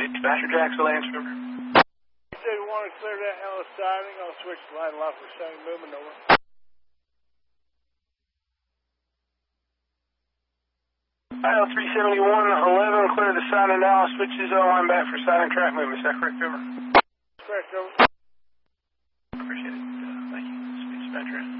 Dispatcher Jackson, Lance River. Say we want to clear that Ellis siding. I'll switch the line off for same movement over. Dial 371, 11, clear the siding now. Switches line back for siding track movement. Is that correct, over? Correct, over. Appreciate it. Thank you. Dispatcher.